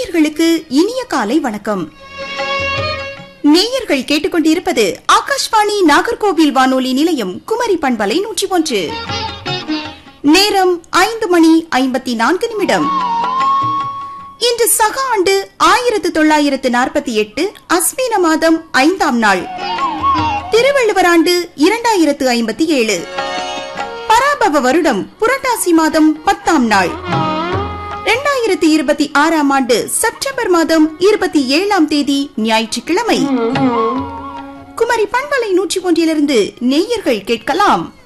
நேயர்களுக்கு இனிய காலை வணக்கம். நேயர்கள் கேட்டுக்கொண்டிருப்பது ஆகாஷ்வாணி நாகர்கோவில் வானொலி நிலையம் குமரி பண்பலை 101. நேரம் 5:54. இன்று சக ஆண்டு 1948 அஸ்வின மாதம் 5ஆம் நாள், திருவள்ளுவர் ஆண்டு 2057, பராபவ வருடம் புரட்டாசி மாதம் 10ஆம் நாள், 2026ஆம் ஆண்டு செப்டம்பர் மாதம் 27ஆம் தேதி ஞாயிற்றுக்கிழமை. குமரி பண்பலை 101 நேயர்கள் கேட்கலாம்.